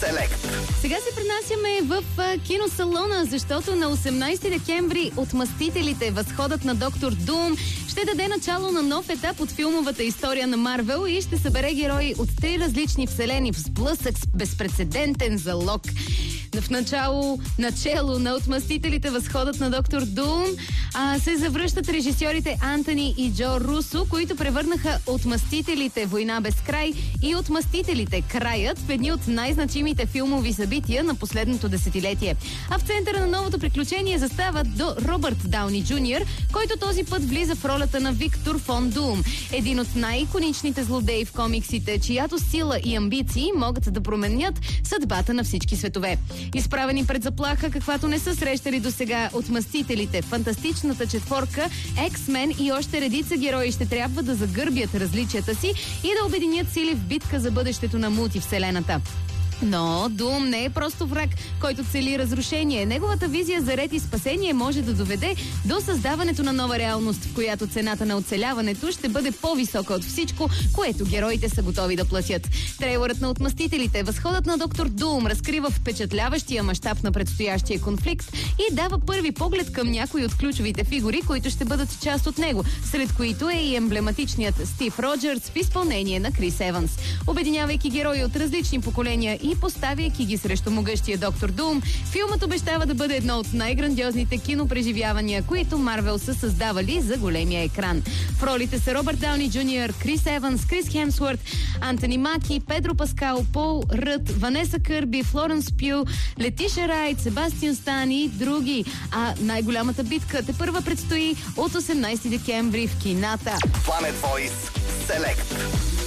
Селект. Сега се пренасяме в киносалона, защото на 18 декември Отмъстителите, възходът на Доктор Дум, ще даде начало на нов етап от филмовата история на Марвел и ще събере герои от 3 различни вселени в сблъсък с безпрецедентен залог. В начало на Отмъстителите, възходът на Доктор Дум, се завръщат режисьорите Антони и Джо Русо, които превърнаха Отмъстителите, война без край и Отмъстителите, краят в едни от най-значимите филмови събития на последното десетилетие. А в центъра на новото приключение застава Робърт Дауни Джуниор, който този път влиза в ролята на Виктор фон Дум, един от най-иконичните злодеи в комиксите, чиято сила и амбиции могат да променят съдбата на всички светове. Изправени пред заплаха, каквато не са срещали досега Отмъстителите, Фантастичната четворка, X-Men и още редица герои ще трябва да загърбят различията си и да обединят сили в битка за бъдещето на мултивселената. Но Дум не е просто враг, който цели разрушение. Неговата визия за ред и спасение може да доведе до създаването на нова реалност, в която цената на оцеляването ще бъде по-висока от всичко, което героите са готови да платят. Трейлърът на Отмъстителите, възходът на Доктор Дум, разкрива впечатляващия мащаб на предстоящия конфликт и дава първи поглед към някои от ключовите фигури, които ще бъдат част от него, сред които е и емблематичният Стив Роджерс в изпълнение на Крис Еванс. Обединявайки герои от различни поколения и поставяйки ги срещу могъщия Доктор Дум, филмът обещава да бъде едно от най-грандиозните кинопреживявания, които Марвел са създавали за големия екран. В ролите са Робърт Дауни Джуниор, Крис Еванс, Крис Хемсуърт, Антони Маки, Педро Паскал, Пол Рът, Ванеса Кърби, Флоренс Пю, Летиша Райт, Себастиан Стан и други. А най-голямата битка тепърва предстои от 18 декември в кината. Planet Voice Select.